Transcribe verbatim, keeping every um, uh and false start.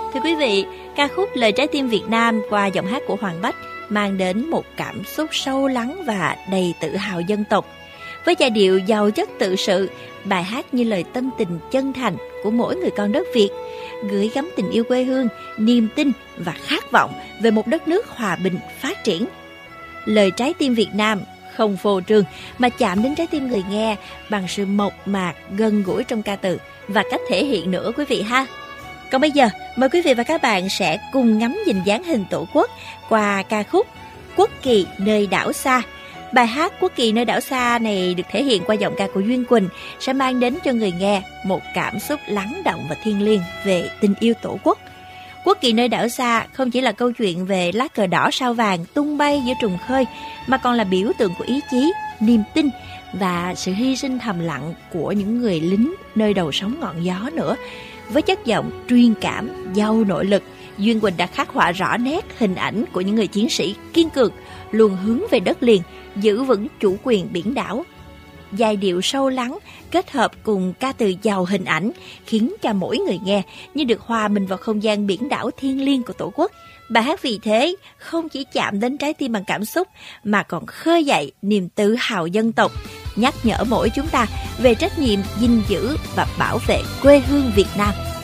Thưa quý vị, ca khúc Lời Trái Tim Việt Nam qua giọng hát của Hoàng Bách mang đến một cảm xúc sâu lắng và đầy tự hào dân tộc. Với giai điệu giàu chất tự sự, bài hát như lời tâm tình chân thành của mỗi người con đất Việt, gửi gắm tình yêu quê hương, niềm tin và khát vọng về một đất nước hòa bình phát triển. Lời Trái Tim Việt Nam không phô trương mà chạm đến trái tim người nghe bằng sự mộc mạc, gần gũi trong ca từ và cách thể hiện nữa quý vị ha. Còn bây giờ, mời quý vị và các bạn sẽ cùng ngắm nhìn dáng hình Tổ quốc qua ca khúc Quốc kỳ nơi đảo xa. Bài hát Quốc kỳ nơi đảo xa này được thể hiện qua giọng ca của Duyên Quỳnh sẽ mang đến cho người nghe một cảm xúc lắng động và thiêng liêng về tình yêu Tổ quốc. Quốc kỳ nơi đảo xa không chỉ là câu chuyện về lá cờ đỏ sao vàng tung bay giữa trùng khơi, mà còn là biểu tượng của ý chí, niềm tin và sự hy sinh thầm lặng của những người lính nơi đầu sóng ngọn gió nữa. Với chất giọng truyền cảm, giàu nội lực, Duyên Quỳnh đã khắc họa rõ nét hình ảnh của những người chiến sĩ kiên cường, luôn hướng về đất liền, giữ vững chủ quyền biển đảo. Giai điệu sâu lắng kết hợp cùng ca từ giàu hình ảnh khiến cho mỗi người nghe như được hòa mình vào không gian biển đảo thiêng liêng của Tổ quốc. Bài hát vì thế không chỉ chạm đến trái tim bằng cảm xúc mà còn khơi dậy niềm tự hào dân tộc, nhắc nhở mỗi chúng ta về trách nhiệm gìn giữ và bảo vệ quê hương Việt Nam.